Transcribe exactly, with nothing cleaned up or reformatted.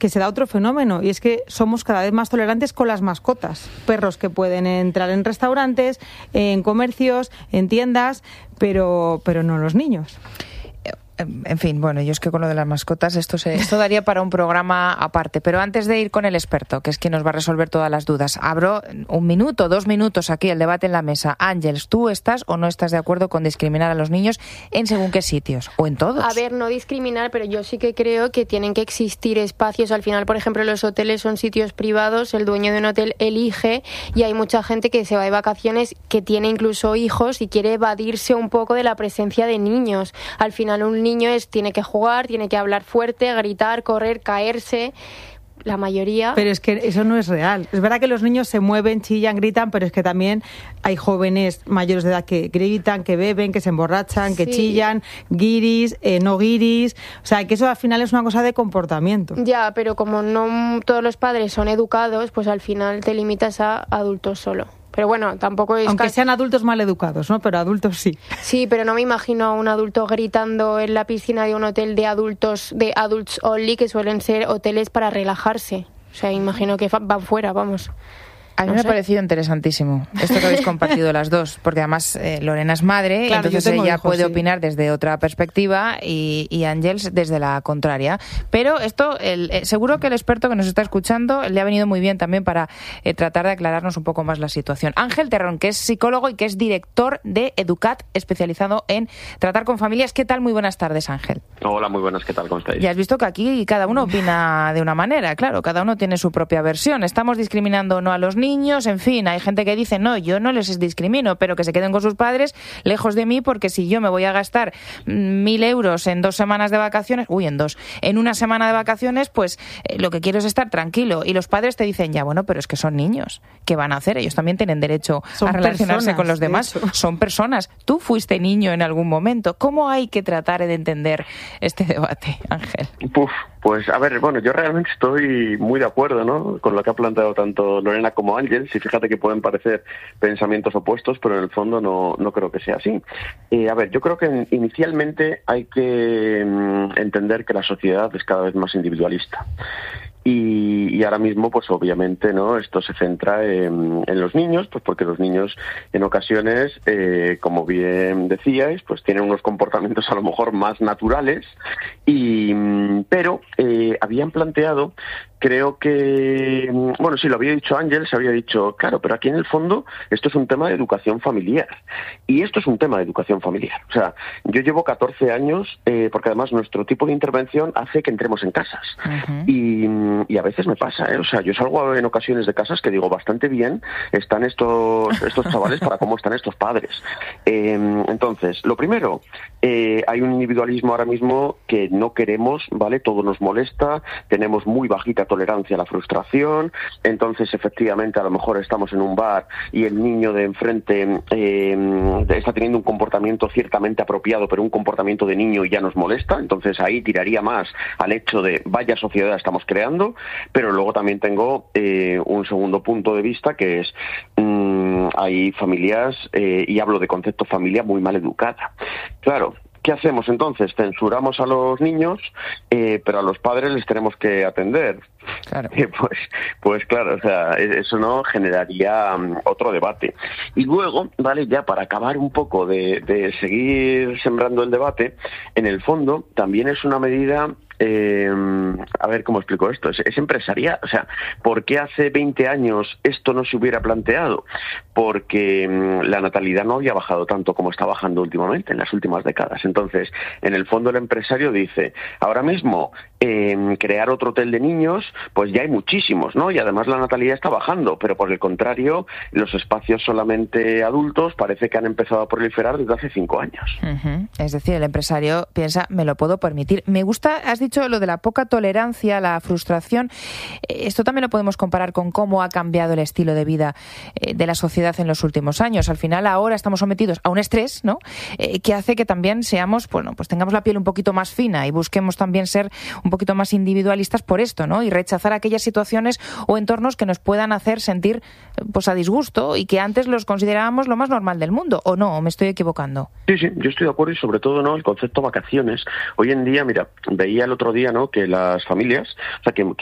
que se da otro fenómeno, y es que somos cada vez más tolerantes con las mascotas. Perros que pueden entrar en restaurantes, en comercios, en tiendas, pero, pero no los niños. En fin, bueno, yo es que con lo de las mascotas esto se, esto daría para un programa aparte, pero antes de ir con el experto, que es quien nos va a resolver todas las dudas, abro un minuto, dos minutos aquí el debate en la mesa. Ángeles, ¿tú estás o no estás de acuerdo con discriminar a los niños en según qué sitios o en todos? A ver, no discriminar, pero yo sí que creo que tienen que existir espacios. Al final, por ejemplo, los hoteles son sitios privados, el dueño de un hotel elige, y hay mucha gente que se va de vacaciones, que tiene incluso hijos y quiere evadirse un poco de la presencia de niños. Al final, un niño es, tiene que jugar, tiene que hablar fuerte, gritar, correr, caerse, la mayoría. Pero es que eso no es real. Es verdad que los niños se mueven, chillan, gritan, pero es que también hay jóvenes mayores de edad que gritan, que beben, que se emborrachan, que sí. chillan, guiris, eh, no guiris. O sea, que eso al final es una cosa de comportamiento. Ya, pero como no todos los padres son educados, pues al final te limitas a adultos solo. Pero bueno, tampoco es... Aunque sean adultos mal educados, ¿no? Pero adultos sí. Sí, pero no me imagino a un adulto gritando en la piscina de un hotel de adultos, de adults only, que suelen ser hoteles para relajarse. O sea, imagino que van fuera, vamos. A mí no me sé. ha parecido interesantísimo esto que habéis compartido las dos, porque además eh, Lorena es madre, claro, entonces ella hijos, puede sí. opinar desde otra perspectiva y, y Ángeles desde la contraria. Pero esto, el, eh, seguro que el experto que nos está escuchando le ha venido muy bien también para eh, tratar de aclararnos un poco más la situación. Ángel Terrón, que es psicólogo y que es director de Educat, especializado en tratar con familias. ¿Qué tal? Muy buenas tardes, Ángel. Hola, muy buenas. ¿Qué tal? ¿Cómo estáis? Ya has visto que aquí cada uno opina de una manera, claro, cada uno tiene su propia versión. Estamos discriminando no a los niños, en fin, hay gente que dice, no, yo no les discrimino, pero que se queden con sus padres lejos de mí, porque si yo me voy a gastar mil euros en dos semanas de vacaciones, uy, en dos, en una semana de vacaciones, pues eh, lo que quiero es estar tranquilo. Y los padres te dicen, ya, bueno, pero es que son niños, ¿qué van a hacer? Ellos también tienen derecho son a relacionarse personas, con los demás. Son personas. Tú fuiste niño en algún momento. ¿Cómo hay que tratar de entender este debate, Ángel? Puf, pues a ver, bueno, yo realmente estoy muy de acuerdo, ¿no?, con lo que ha planteado tanto Lorena como Ángel. Sí, fíjate que pueden parecer pensamientos opuestos, pero en el fondo no, no creo que sea así. Eh, a ver, yo creo que inicialmente hay que mm, entender que la sociedad es cada vez más individualista. Y, y ahora mismo, pues obviamente, ¿no?, esto se centra en, en los niños, pues porque los niños en ocasiones, eh, como bien decíais, pues tienen unos comportamientos a lo mejor más naturales, y pero eh, habían planteado, creo que, bueno, sí, lo había dicho Ángel, se había dicho, claro, pero aquí en el fondo esto es un tema de educación familiar. Y esto es un tema de educación familiar. O sea, yo llevo catorce años, eh, porque además nuestro tipo de intervención hace que entremos en casas. Uh-huh. Y, y a veces me pasa, ¿eh? O sea, yo salgo en ocasiones de casas que digo, bastante bien están estos, estos chavales para cómo están estos padres. Eh, entonces, lo primero, eh, hay un individualismo ahora mismo que no queremos, ¿vale? Todo nos molesta, tenemos muy bajita tolerancia a la frustración. Entonces, efectivamente, a lo mejor estamos en un bar y el niño de enfrente eh, está teniendo un comportamiento ciertamente apropiado, pero un comportamiento de niño y ya nos molesta. Entonces ahí tiraría más al hecho de vaya sociedad estamos creando. Pero luego también tengo eh, un segundo punto de vista, que es mmm, hay familias, eh, y hablo de concepto familia muy mal educada. Claro, ¿qué hacemos entonces? Censuramos a los niños, eh, pero a los padres les tenemos que atender. Claro. Eh, pues, pues claro, o sea, eso no generaría um, otro debate. Y luego, vale, ya para acabar un poco de, de seguir sembrando el debate, en el fondo también es una medida. Eh, a ver cómo explico esto, es, es empresarial. O sea, ¿por qué hace veinte años esto no se hubiera planteado? Porque um, la natalidad no había bajado tanto como está bajando últimamente, en las últimas décadas. Entonces, en el fondo el empresario dice, ahora mismo eh, crear otro hotel de niños, pues ya hay muchísimos, ¿no? Y además la natalidad está bajando, pero por el contrario, los espacios solamente adultos parece que han empezado a proliferar desde hace cinco años. Uh-huh. Es decir, el empresario piensa, me lo puedo permitir. Me gusta, has dicho lo de la poca tolerancia, la frustración. Esto también lo podemos comparar con cómo ha cambiado el estilo de vida de la sociedad en los últimos años. Al final ahora estamos sometidos a un estrés, ¿no?, eh, que hace que también seamos, bueno, pues tengamos la piel un poquito más fina y busquemos también ser un poquito más individualistas por esto, ¿no?, y rechazar aquellas situaciones o entornos que nos puedan hacer sentir pues a disgusto y que antes los considerábamos lo más normal del mundo, ¿o no? ¿O me estoy equivocando? Sí, sí, yo estoy de acuerdo, y sobre todo, ¿no?, el concepto vacaciones. Hoy en día, mira, veía el otro día, ¿no?, que las familias, o sea, que